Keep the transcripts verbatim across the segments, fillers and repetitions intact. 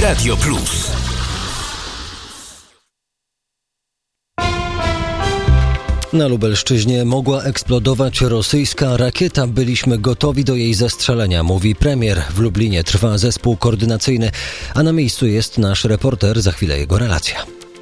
Radio Plus. Na Lubelszczyźnie mogła eksplodować rosyjska rakieta. Byliśmy gotowi do jej zestrzelenia, mówi premier. W Lublinie trwa zespół koordynacyjny, a na miejscu jest nasz reporter. Za chwilę jego relacja.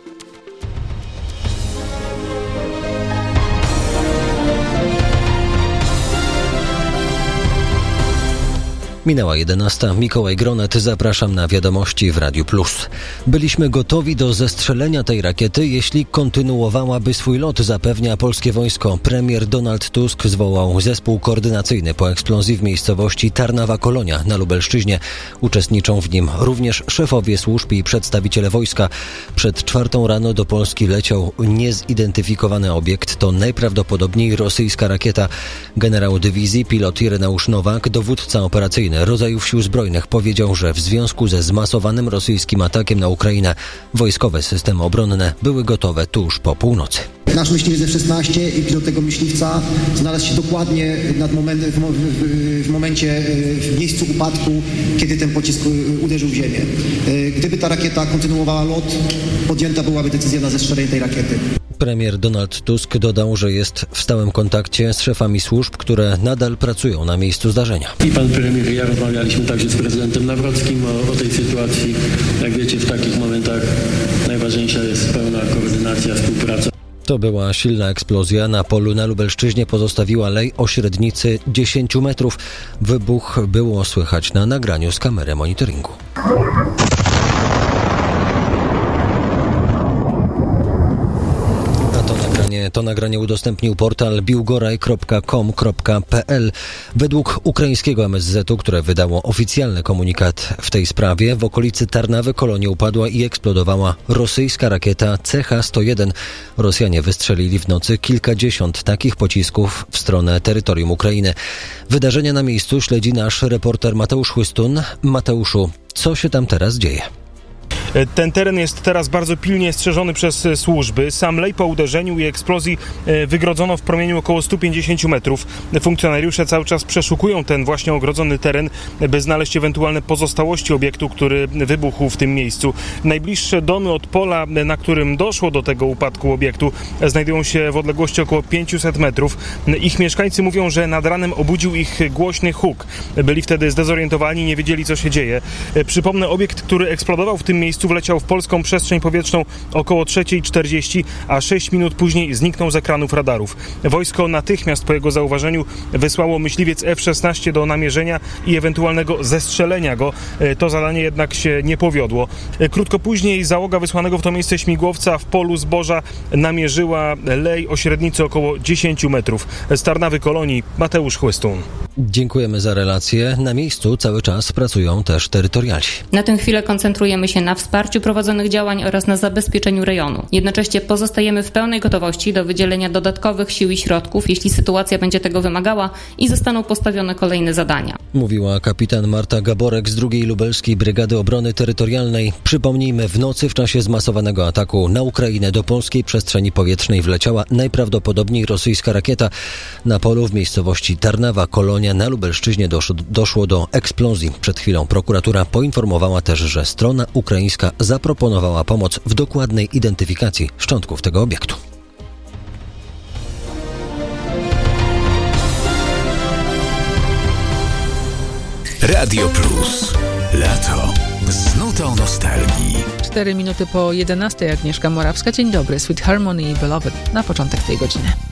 Minęła jedenasta. Mikołaj Gronet, zapraszam na wiadomości w Radiu Plus. Byliśmy gotowi do zestrzelenia tej rakiety, jeśli kontynuowałaby swój lot, zapewnia polskie wojsko. Premier Donald Tusk zwołał zespół koordynacyjny po eksplozji w miejscowości Tarnawa-Kolonia na Lubelszczyźnie. Uczestniczą w nim również szefowie służb i przedstawiciele wojska. Przed czwartą rano do Polski leciał niezidentyfikowany obiekt. To najprawdopodobniej rosyjska rakieta. Generał dywizji, pilot Ireneusz Nowak, dowódca operacyjny rodzajów sił zbrojnych, powiedział, że w związku ze zmasowanym rosyjskim atakiem na Ukrainę wojskowe systemy obronne były gotowe tuż po północy. Nasz myśliwiec F szesnaście i pilot tego myśliwca znalazł się dokładnie nad moment, w, w, w momencie, w miejscu upadku, kiedy ten pocisk uderzył w ziemię. Gdyby ta rakieta kontynuowała lot, podjęta byłaby decyzja na zestrzelenie tej rakiety. Premier Donald Tusk dodał, że jest w stałym kontakcie z szefami służb, które nadal pracują na miejscu zdarzenia. I pan premier i ja rozmawialiśmy także z prezydentem Nawrockim o, o tej sytuacji. Jak wiecie, w takich momentach najważniejsza jest pełna koordynacja, współpraca. To była silna eksplozja. Na polu na Lubelszczyźnie pozostawiła lej o średnicy dziesięć metrów. Wybuch było słychać na nagraniu z kamery monitoringu. To nagranie udostępnił portal biłgoraj kropka com kropka pe el. Według ukraińskiego em es zetu, które wydało oficjalny komunikat w tej sprawie, w okolicy Tarnawy Kolonii upadła i eksplodowała rosyjska rakieta C H sto jeden. Rosjanie wystrzelili w nocy kilkadziesiąt takich pocisków w stronę terytorium Ukrainy. Wydarzenia na miejscu śledzi nasz reporter Mateusz Chłystun. Mateuszu, co się tam teraz dzieje? Ten teren jest teraz bardzo pilnie strzeżony przez służby. Sam lej po uderzeniu i eksplozji wygrodzono w promieniu około sto pięćdziesiąt metrów. Funkcjonariusze cały czas przeszukują ten właśnie ogrodzony teren, by znaleźć ewentualne pozostałości obiektu, który wybuchł w tym miejscu. Najbliższe domy od pola, na którym doszło do tego upadku obiektu, znajdują się w odległości około pięćset metrów. Ich mieszkańcy mówią, że nad ranem obudził ich głośny huk. Byli wtedy zdezorientowani, nie wiedzieli, co się dzieje. Przypomnę, obiekt, który eksplodował w tym miejscu, wleciał w polską przestrzeń powietrzną około trzecia czterdzieści, a sześć minut później zniknął z ekranów radarów. Wojsko natychmiast po jego zauważeniu wysłało myśliwiec F szesnaście do namierzenia i ewentualnego zestrzelenia go. To zadanie jednak się nie powiodło. Krótko później załoga wysłanego w to miejsce śmigłowca w polu zboża namierzyła lej o średnicy około dziesięć metrów. Z Tarnawy Kolonii Mateusz Chłystun. Dziękujemy za relację. Na miejscu cały czas pracują też terytorialni. Na tę chwilę koncentrujemy się na wsparciu prowadzonych działań oraz na zabezpieczeniu rejonu. Jednocześnie pozostajemy w pełnej gotowości do wydzielenia dodatkowych sił i środków, jeśli sytuacja będzie tego wymagała i zostaną postawione kolejne zadania. Mówiła kapitan Marta Gaborek z drugiej Lubelskiej Brygady Obrony Terytorialnej. Przypomnijmy, w nocy w czasie zmasowanego ataku na Ukrainę do polskiej przestrzeni powietrznej wleciała najprawdopodobniej rosyjska rakieta. Na polu w miejscowości Tarnawa Kolonia na Lubelszczyźnie doszło, doszło do eksplozji. Przed chwilą prokuratura poinformowała też, że strona ukraińska zaproponowała pomoc w dokładnej identyfikacji szczątków tego obiektu. Radio Plus. Lato. Z nutą nostalgii. Cztery minuty po jedenastej. Agnieszka Morawska. Dzień dobry. Sweet Harmony i Beloved na początek tej godziny.